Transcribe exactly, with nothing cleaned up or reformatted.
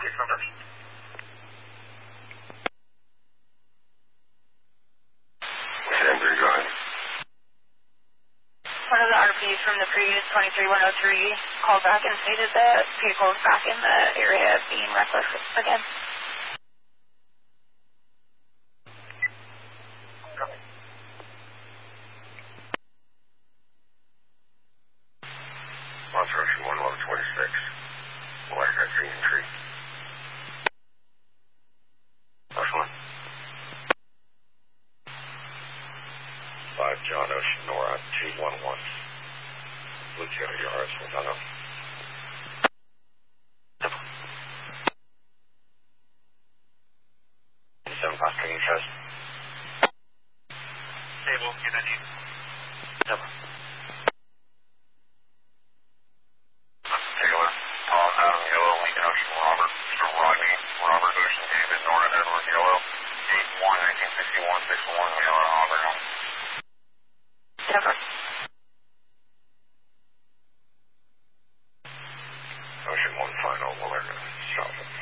numbers. ten three, go ahead. One of the R Ps from the previous twenty-three one oh three called back and stated that vehicles back in the area being reckless again. Observation one eleven twenty-six. Black Cat Green Tree. First one. five John Ocean Nora two one one. Luciano Yaris, Madonna. seven five King Chest. Table, get a need. Never. Taylor, Paul, Adam, Yellow, Lincoln Ocean, Robert, Mister Rodney, Robert Ocean, David, Nora, Edward, Yellow, eight one, nineteen sixty-one, six one, Yellow, Auburn. Never. Ocean one final, Willard, South.